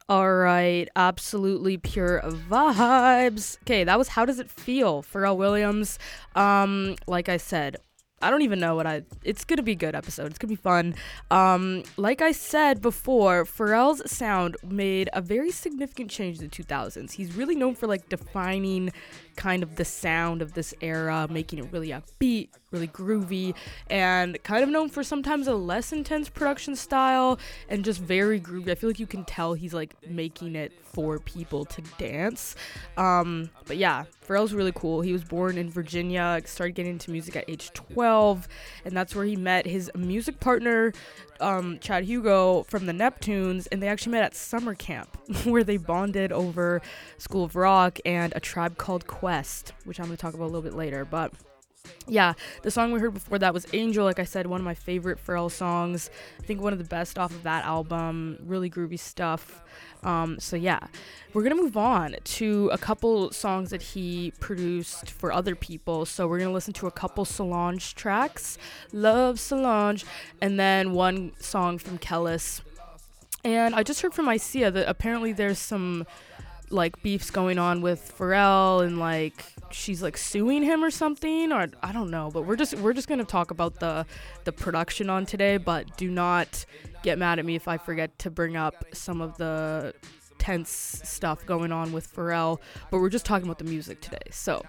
All right, absolutely pure vibes. Okay, that was How Does It Feel? Pharrell Williams. Like I said, I don't even know what it's gonna be a good episode. It's gonna be fun. Like I said before, Pharrell's sound made a very significant change in the 2000s. He's really known for like defining kind of the sound of this era, making it really upbeat, really groovy, and kind of known for sometimes a less intense production style and just very groovy. I feel like you can tell he's like making it for people to dance. But yeah, Pharrell's really cool. He was born in Virginia, started getting into music at age 12, and that's where he met his music partner, Chad Hugo from the Neptunes, and they actually met at summer camp where they bonded over School of Rock and A Tribe Called Quest, which I'm going to talk about a little bit later. But yeah, the song we heard before that was Angel. Like I said, one of my favorite Pharrell songs. I think one of the best off of that album. Really groovy stuff. So yeah, we're gonna move on to a couple songs that he produced for other people. So we're gonna listen to a couple Solange tracks, Love Solange, and then one song from Kellis. And I just heard from Isia that apparently there's some like beefs going on with Pharrell, and like she's like suing him or something, or I don't know, but we're just gonna talk about the production on today. But do not get mad at me if I forget to bring up some of the tense stuff going on with Pharrell, but we're just talking about the music today. So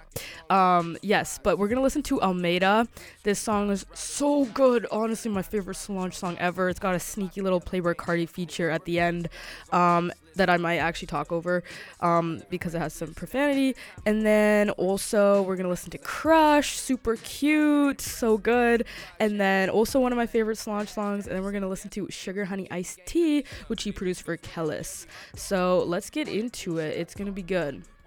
yes, but we're gonna listen to Almeida. This song is so good, honestly my favorite Solange song ever. It's got a sneaky little Playboi Carti feature at the end that I might actually talk over because it has some profanity. And then also we're gonna listen to Crush, super cute, so good. And then also one of my favorite Solange songs, and then we're gonna listen to Sugar Honey Iced Tea, which he produced for Kellis. So let's get into it. It's gonna be good.